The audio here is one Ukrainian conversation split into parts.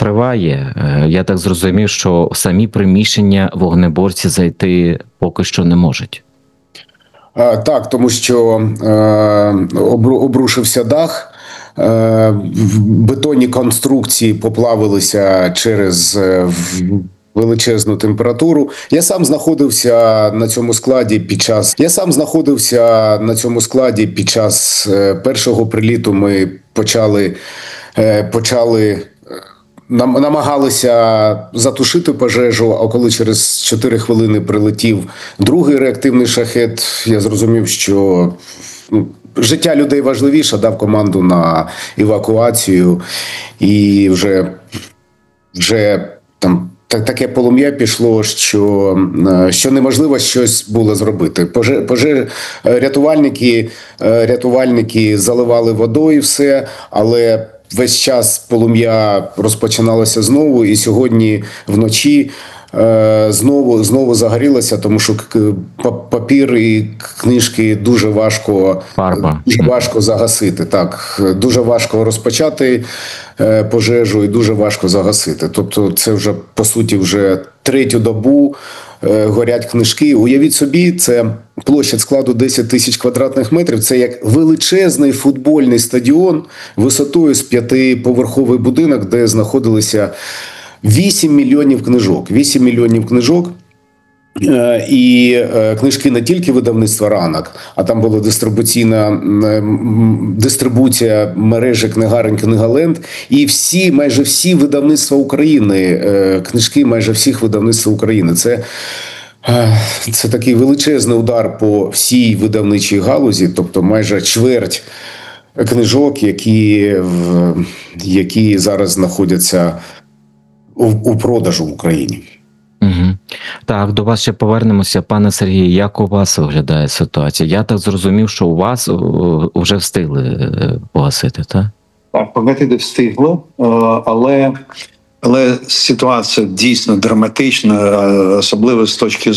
триває. Я так зрозумів, що в самі приміщення вогнеборці зайти поки що не можуть. Так, тому що обрушився дах, бетонні конструкції поплавилися через величезну температуру. Я сам знаходився на цьому складі під час першого приліту. Ми намагалися затушити пожежу, а коли через 4 хвилини прилетів другий реактивний шахет, я зрозумів, що життя людей важливіше, дав команду на евакуацію, і вже там таке полум'я пішло, що неможливо щось було зробити. Рятувальники заливали водою все, але весь час полум'я розпочиналося знову, і сьогодні вночі знову загорілося, тому що папір і книжки дуже важко загасити. Так, дуже важко розпочати пожежу і дуже важко загасити. Тобто це вже, по суті, вже третю добу горять книжки. Уявіть собі, це площа складу 10 тисяч квадратних метрів. Це як величезний футбольний стадіон висотою з 5-поверховий будинок, де знаходилися 8 мільйонів книжок. 8 мільйонів книжок. І книжки не тільки видавництва «Ранок», а там була дистрибуція мережі книгарень «Книгаленд». І майже всі видавництва України, книжки майже всіх видавництв України. Це такий величезний удар по всій видавничій галузі, тобто майже чверть книжок, які зараз знаходяться у продажу в Україні. Угу. Так, до вас ще повернемося. Пане Сергію, як у вас виглядає ситуація? Я так зрозумів, що у вас вже встигли погасити, так? Так, погасити встигло, але ситуація дійсно драматична, особливо з точки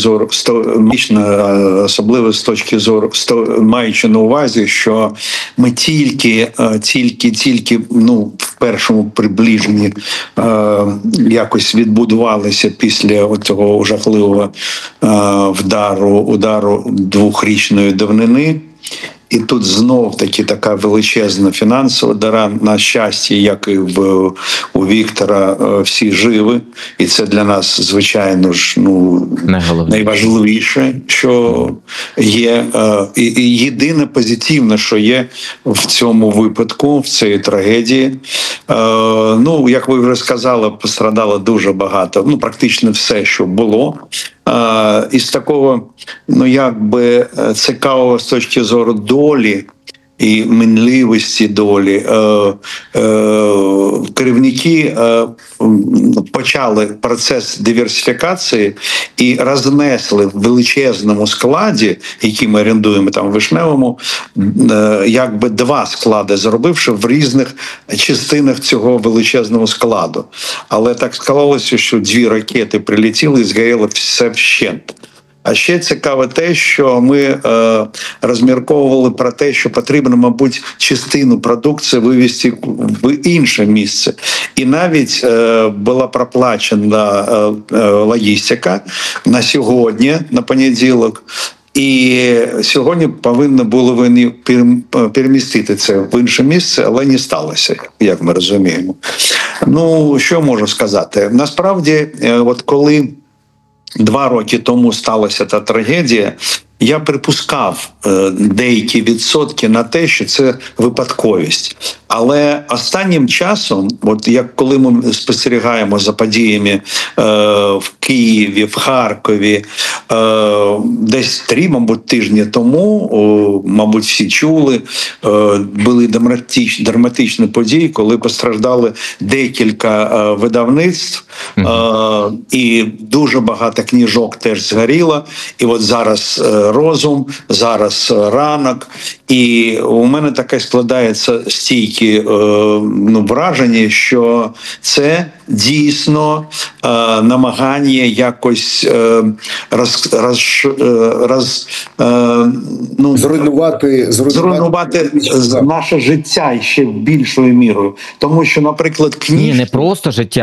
зору, маючи на увазі, що ми тільки в першому приближенні якось відбудувалися після цього жахливого удару 2-річної давнини. І тут знов-таки така величезна фінансова дара. На щастя, як і у Віктора, всі живі. І це для нас, звичайно ж, найважливіше, що є. І єдине позитивне, що є в цьому випадку, в цій трагедії. Як ви вже сказали, пострадало дуже багато. Практично все, що було. Із такого, цікавого з точки зору долі і минливості долі, керівники почали процес диверсифікації і рознесли в величезному складі, який ми орендуємо там в Вишневому, 2 склади, зробивши в різних частинах цього величезного складу. Але так склалося, що 2 ракети прилетіли і згоріло все вщент. А ще цікаве те, що ми розмірковували про те, що потрібно, мабуть, частину продукції вивезти в інше місце. І навіть була проплачена логістика на сьогодні, на понеділок. І сьогодні повинні були перемістити це в інше місце, але не сталося, як ми розуміємо. Що можу сказати? Насправді, коли 2 роки тому сталася та трагедія, я припускав деякі відсотки на те, що це випадковість. Але останнім часом, коли ми спостерігаємо за подіями в Києві, в Харкові, десь 3, мабуть, тижні тому, мабуть, всі чули, були драматичні події, коли постраждали декілька видавництв, і дуже багато книжок теж згоріло. І зараз «Розум», зараз «Ранок». І у мене таке складається стійке враження, що це дійсно намагання якось зруйнувати наше життя ще більшою мірою. Тому що, наприклад, Ні, не просто життя.